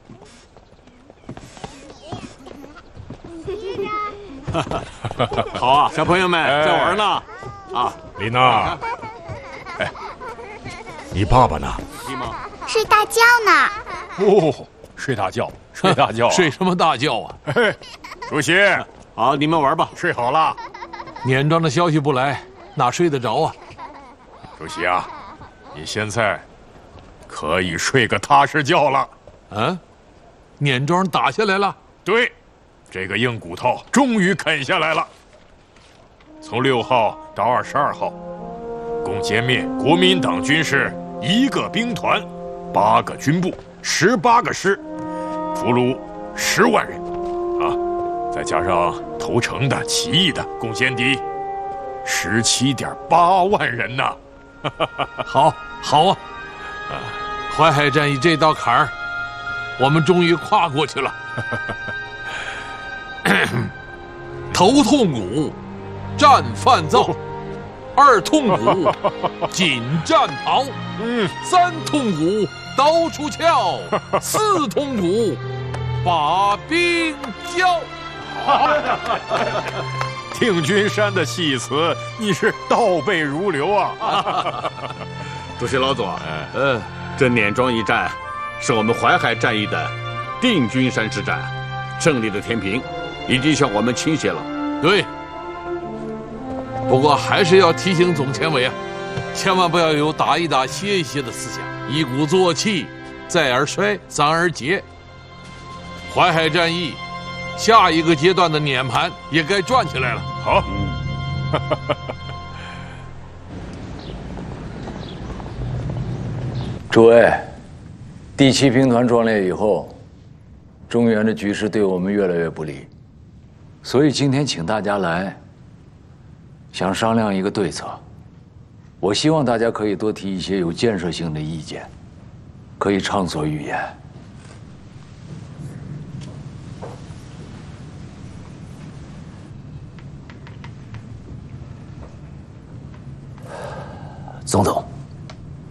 好啊，小朋友们在玩呢。啊， 丽娜，哎，你爸爸呢？ 睡大觉呢。 哦，睡大觉，睡大觉、啊， 睡什么大觉啊？ 嘿，主席， 好，你们玩吧， 睡好了。 撵庄的消息不来，哪睡得着啊？ 主席啊，你现在可以睡个踏实觉了。 嗯，撵庄打下来了。 对，这个硬骨头终于啃下来了。从6号到22号，共歼灭国民党军士1个兵团、8个军部、18个师，俘虏10万人，啊，再加上投诚的、起义的，共歼敌17.8万人呐！ 好啊，淮海战役这道坎儿，我们终于跨过去了。头痛骨，战犯躁；2痛骨，紧战袍；3痛骨，刀出鞘；4痛骨，把兵交。 定军山的戏词，你是倒背如流啊！ 主席老左，这撵庄一战，是我们淮海战役的定军山之战，胜利的天平已经向我们倾斜了。 对，不过还是要提醒总前委啊，千万不要有打一打歇一歇的思想，一鼓作气，再而衰，三而竭。淮海战役下一个阶段的碾盘也该转起来了。 好， 诸位，第7兵团壮烈以后，中原的局势对我们越来越不利，所以今天请大家来，想商量一个对策。我希望大家可以多提一些有建设性的意见，可以畅所欲言。总统，